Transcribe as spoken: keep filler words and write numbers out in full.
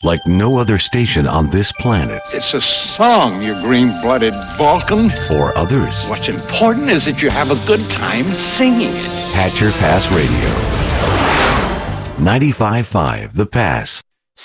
like no other station on this planet. It's a song, you green-blooded Vulcan. Or others. What's important is that you have a good time singing it. Hatcher Pass Radio. ninety-five point five The Pass.